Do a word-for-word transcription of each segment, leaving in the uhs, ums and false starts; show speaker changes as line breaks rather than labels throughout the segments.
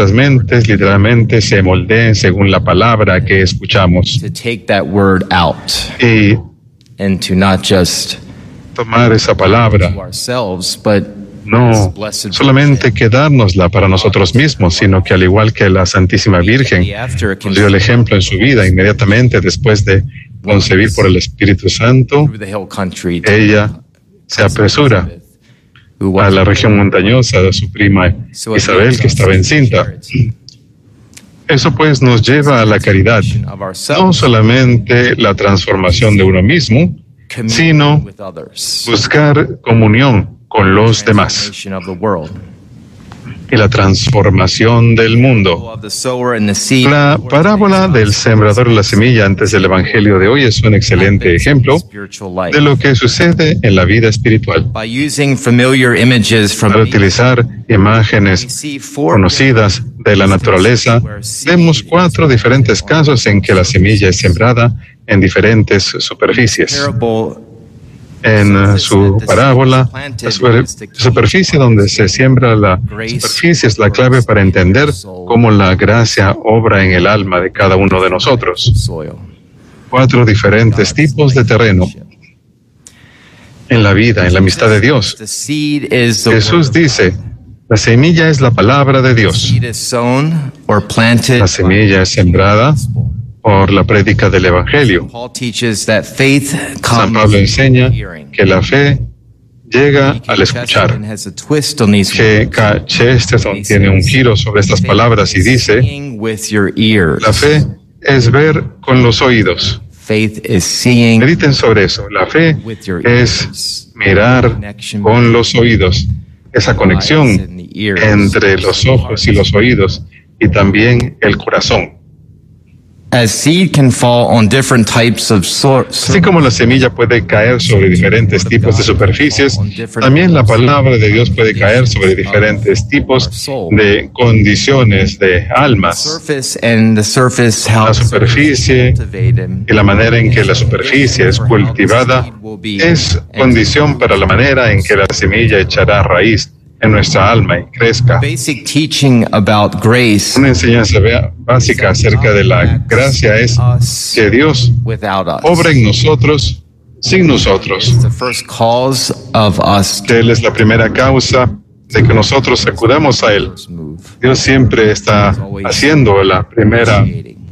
nuestras mentes literalmente se moldeen según la palabra que escuchamos.
To take that word out
Y
and to not just
tomar esa palabra,
to ourselves, but
no solamente quedárnosla para nosotros mismos, sino que al igual que la Santísima Virgen nos dio el ejemplo en su vida, inmediatamente después de concebir por el Espíritu Santo,
through the hill country to
ella se apresura
who
a
was
la región montañosa de su prima Isabel, que estaba encinta. Eso pues nos lleva a la caridad, no solamente la transformación de uno mismo, sino
with others,
buscar comunión con los demás
transformation of the world.
y la transformación del mundo.
Of the sower and the seed.
La parábola del sembrador y la semilla antes del Evangelio de hoy es un excelente ejemplo
Spiritual life.
de lo que sucede en la vida espiritual.
By using familiar images from
Al utilizar
we
imágenes
see four
conocidas de la naturaleza, vemos cuatro diferentes casos en que la semilla es sembrada en diferentes superficies.
parable.
En uh, su parábola, la super- superficie donde se siembra la superficie es la clave para entender cómo la gracia obra en el alma de cada uno de nosotros.
Soil.
Cuatro diferentes tipos de terreno en la vida, en la amistad de Dios.
The seed is the
Jesús
word.
dice, la semilla es la palabra de Dios.
Seed is sown or planted.
La semilla es sembrada por la prédica del Evangelio.
Paul teaches that faith
San
comes
Pablo enseña
from hearing.
que la fe llega al
Chesterton
escuchar.
has a twist on these
G.
words.
K. Chesterton tiene un giro sobre estas palabras y dice,
Seeing with your ears.
la fe es ver con los oídos.
Faith is seeing
Mediten sobre eso. La fe
with your
es
ears.
mirar con los oídos. Esa conexión entre los ojos y los oídos y también el corazón.
As seed can fall on different types of soil.
Así como la semilla puede caer sobre diferentes tipos de superficies, también la palabra de Dios puede caer sobre diferentes tipos de condiciones de almas.
Surface and the surface
La
helps
superficie
cultivate them.
y la manera en que la superficie es cultivada es condición para la manera en que la semilla echará raíz en nuestra alma y crezca.
Basic teaching about grace
Una enseñanza bea- básica acerca de la gracia es
us
que Dios
without us.
obra en nosotros sin nosotros.
The first cause of us
Que Él es la primera causa de que nosotros acudamos a Él.
to move.
Dios siempre está haciendo la primera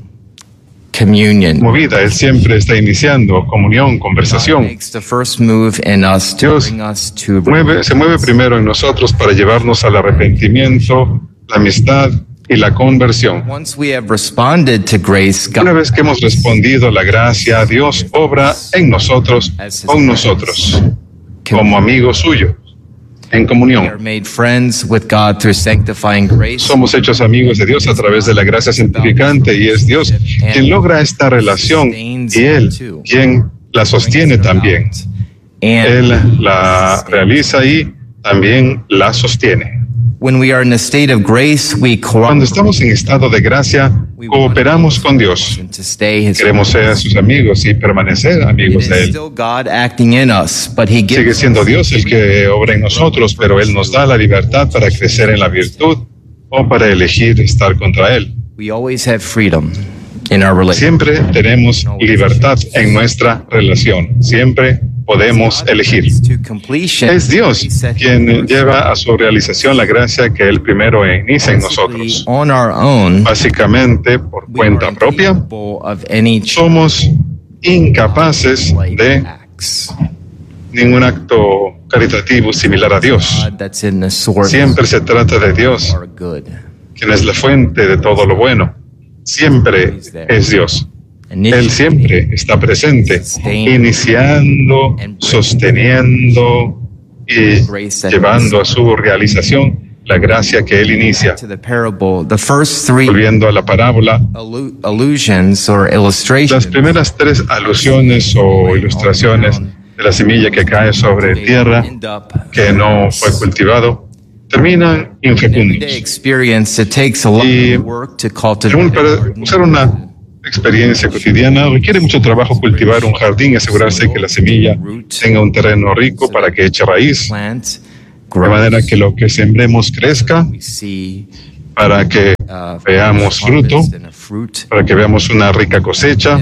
Communion.
movida. Él siempre está iniciando comunión, conversación.
Makes the first move in us to
Dios
bring us to
Mueve, se mueve primero en nosotros para llevarnos al arrepentimiento, la amistad y la conversión.
Once we have responded to grace,
Una
God
vez que hemos respondido a la gracia, Dios obra en nosotros, con nosotros, como amigo suyo, en
we
comunión.
are made friends with God through sanctifying grace.
Somos hechos amigos de Dios a través de la gracia santificante y es Dios quien logra esta relación y Él quien la sostiene también.
And
Él la realiza y también la sostiene.
when we are in a state of grace, we
Cuando
cooperate
estamos en estado de gracia, cooperamos con Dios.
to stay His.
Queremos ser sus amigos y permanecer
It
amigos de
is
Él.
still God acting in us, but He
Sigue
gives
siendo Dios el que obra en nosotros, pero Él nos da la libertad para crecer en la virtud o para elegir estar contra Él.
We always have freedom in our relationship.
Siempre tenemos libertad en nuestra relación. Siempre podemos elegir.
To completion,
Es Dios
He set
quien
His
lleva a su realización la gracia que Él primero inicia en nosotros.
on our own.
Básicamente, por
We are
cuenta propia,
incapable of any
somos incapaces de
acts.
ningún acto caritativo similar a Dios.
God that's in the source
Siempre se trata de Dios,
are good.
quien es la fuente de todo lo bueno. Siempre es Dios. Él siempre está presente, iniciando, sosteniendo y llevando a su realización la gracia que Él inicia.
To the parable, the first three
Volviendo a la parábola,
allu- allusions or
las
illustrations
primeras tres alusiones o ilustraciones de la semilla que cae sobre tierra
end up
que no fue cultivado terminan
everyday
infecundos.
experience. It takes a lot
Y
of work to
Según
cultivate.
para usar una experiencia cotidiana, requiere mucho trabajo cultivar un jardín y asegurarse que la semilla tenga un terreno rico para que eche raíz,
Plant
de
grows.
manera que lo que sembremos crezca
We see
para que veamos fruto, para que veamos una rica cosecha.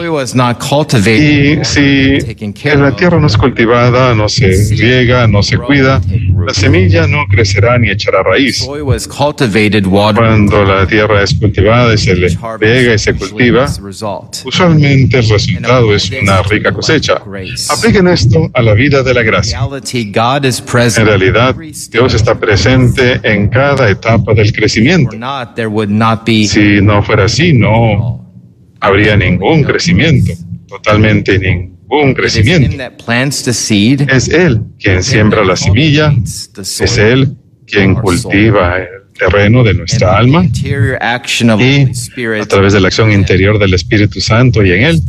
Y si la tierra no es cultivada, no se riega, no se cuida, la semilla no crecerá ni echará raíz. Cuando la tierra es cultivada y se le riega y se cultiva, usualmente el resultado es una rica cosecha. Apliquen esto a la vida de la gracia. En realidad, Dios está presente en cada etapa del crecimiento. Si no fuera así, no habría ningún crecimiento, totalmente ningún crecimiento. Es Él quien siembra la semilla, es Él quien cultiva el terreno de nuestra alma y a través de la acción interior del Espíritu Santo y en Él,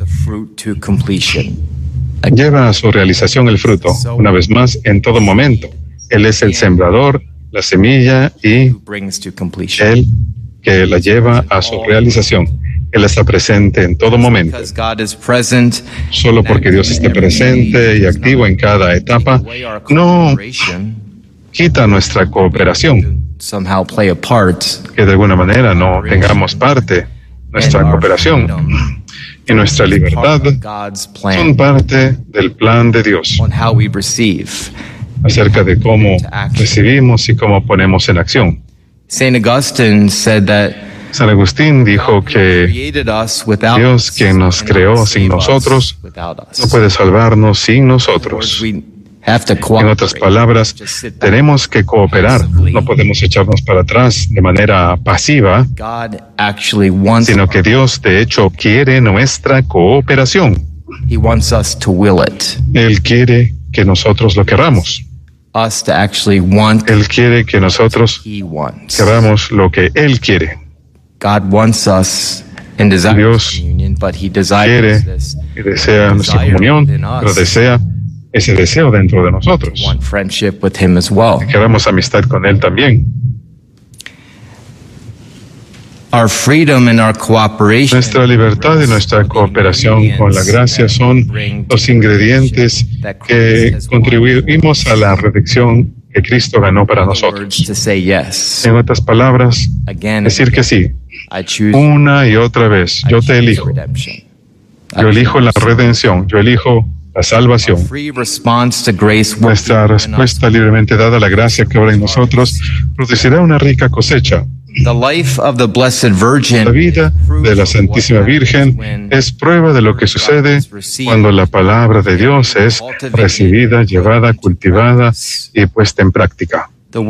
lleva a su realización el fruto, una vez más, en todo momento. Él es el sembrador, la semilla y Él que la lleva a su realización. Él está presente en todo momento. Solo porque Dios esté presente y activo en cada etapa, no quita nuestra cooperación. Que de alguna manera no tengamos parte, nuestra cooperación y nuestra libertad son parte del plan de Dios acerca de cómo recibimos y cómo ponemos en acción.
Saint Augustine said that
San Agustín dijo que Dios, quien nos creó sin nosotros, no puede salvarnos sin nosotros. En otras palabras, tenemos que cooperar. No podemos echarnos para atrás de manera pasiva, sino que Dios, de hecho, quiere nuestra cooperación. Él quiere que nosotros lo querramos. Él quiere que nosotros queramos lo que Él quiere. Dios quiere y desea nuestra comunión, pero desea ese deseo dentro de nosotros. Queramos amistad con Él también. Nuestra libertad y nuestra cooperación con la gracia son los ingredientes que contribuimos a la redención que Cristo ganó para nosotros. En otras palabras, decir que sí, una y otra vez, yo te elijo. Yo elijo la redención, yo elijo la salvación. Nuestra respuesta libremente dada a la gracia que obra en nosotros producirá una rica cosecha. La vida de la Santísima Virgen es prueba de lo que sucede cuando la palabra de Dios es recibida, llevada, cultivada y puesta en práctica.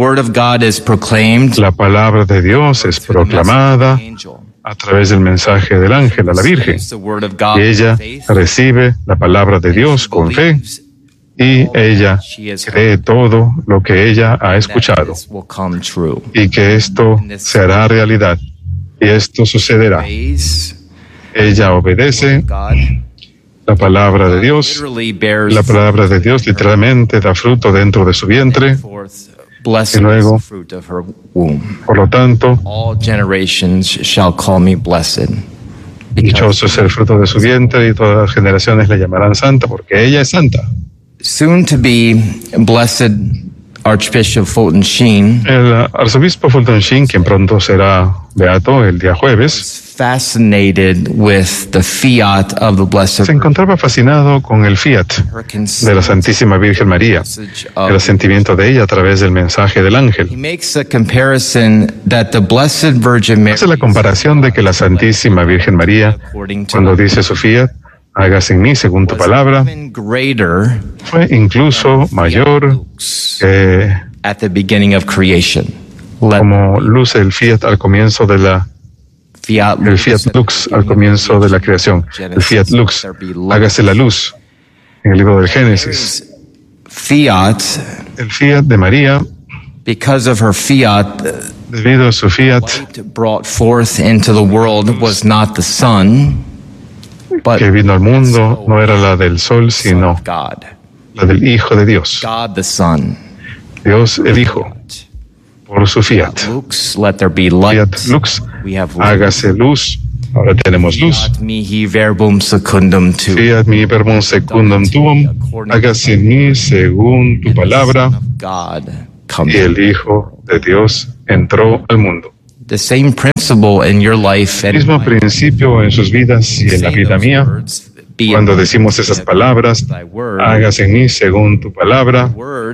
La palabra de Dios es proclamada a través del mensaje del ángel a la Virgen. Y ella recibe la palabra de Dios con fe y ella cree todo lo que ella ha escuchado y que esto se hará realidad y esto sucederá. Ella obedece la palabra de Dios. La palabra de Dios literalmente da fruto dentro de su vientre y luego, por lo tanto, dichoso es el fruto de su vientre y todas las generaciones le llamarán santa porque ella es santa.
Soon to be blessed Archbishop Fulton Sheen,
el arzobispo Fulton Sheen, quien pronto será beato el día jueves,
fascinated with the fiat of the Blessed
se encontraba fascinado con el fiat de la Santísima Virgen María, el asentimiento de ella a través del mensaje del ángel.
He makes a comparison that the Blessed Virgin Mary
hace la comparación de que la Santísima Virgen María, cuando dice su fiat, hágase en mí según tu palabra, fue incluso mayor que
at the beginning of creation.
Como luce el fiat al comienzo de la el fiat lux al comienzo de la creación. El fiat lux, hágase la luz en el libro del Génesis.
Fiat,
el fiat de María,
because of her fiat,
debido a su fiat,
brought forth into the world was not the sun, but
que vino al mundo no era la del sol, sino la del Hijo de Dios.
God the Son.
Dios el Hijo. Por su fiat. Fiat lux, hágase luz. Ahora tenemos luz.
Fiat mihi verbum secundum tuum.
Fiat mihi verbum secundum tuum. Hágase en mí según tu palabra. Y el Hijo de Dios entró al mundo.
The same principle in your life and
Mismo principio en sus vidas y en la vida mía. Cuando decimos esas palabras, hágase en mí según tu palabra.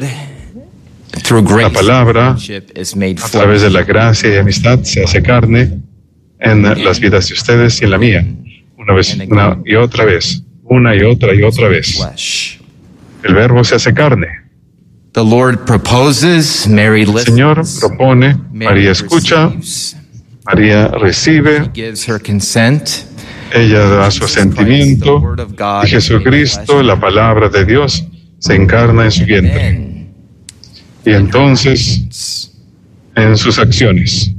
La palabra, a través de la gracia y amistad, se hace carne en las vidas de ustedes y en la mía. Una vez, una y otra vez, una y otra y otra vez. El verbo se hace carne.
The Lord proposes, Mary
El Señor propone, María escucha, María recibe,
gives her consent,
ella da su asentimiento y Jesucristo, la palabra de Dios, se encarna en su vientre. Y entonces, en sus acciones,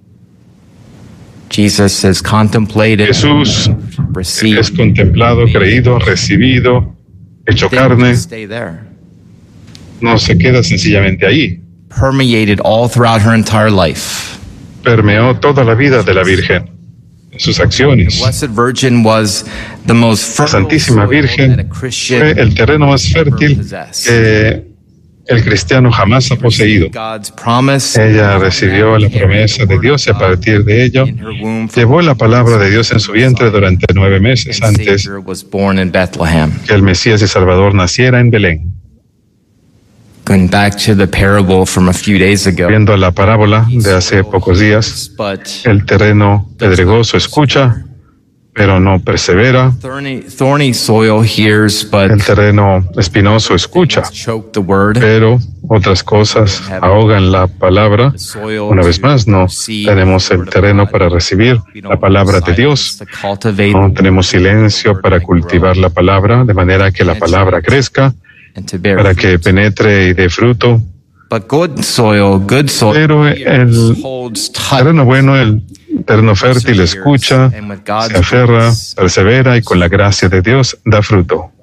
Jesus is contemplated,
Jesús
received,
es contemplado, creído, recibido, hecho carne.
stay there.
No se queda sencillamente ahí.
Permeated all throughout her entire life.
Permeó toda la vida de la Virgen, en sus acciones.
Blessed Virgin was the most
La
fertile
Santísima
soil that a
Virgen
Christian
fue el terreno más
ever
fértil
possessed.
que el cristiano jamás ha poseído.
God's promise
Ella recibió la promesa de Dios y a partir de ello
in her womb
llevó la palabra de Dios en su vientre durante nueve meses
and
antes
Savior was born in Bethlehem.
que el Mesías y Salvador naciera en Belén.
Going back to the parable from a few days ago,
Viendo la parábola de hace pocos días,
but
el terreno pedregoso escucha, pero no persevera.
thorny, thorny soil hears, but
El terreno espinoso escucha,
choke the word.
pero otras cosas ahogan la palabra. Una vez más, no tenemos el terreno para recibir la palabra de Dios. No tenemos silencio para cultivar la palabra, de manera que la palabra crezca,
And to bear
para
fruit.
que penetre y dé fruto.
But good soil, good soil
Pero el
holds
terreno bueno, el terreno fértil escucha, se aferra, persevera y con la gracia de Dios da fruto.